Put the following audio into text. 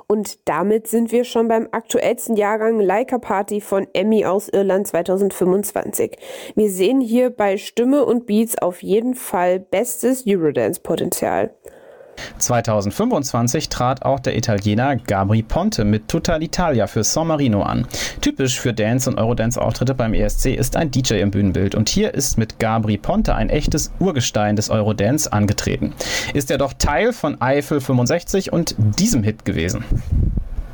Und damit sind wir schon beim aktuellsten Jahrgang Laika Party von Emmy aus Irland 2025. Wir sehen hier bei Stimme und Beats auf jeden Fall bestes Eurodance-Potenzial. 2025 trat auch der Italiener Gabry Ponte mit Tutta l'Italia für San Marino an. Typisch für Dance- und Eurodance-Auftritte beim ESC ist ein DJ im Bühnenbild und hier ist mit Gabry Ponte ein echtes Urgestein des Eurodance angetreten. Ist er doch Teil von Eiffel 65 und diesem Hit gewesen.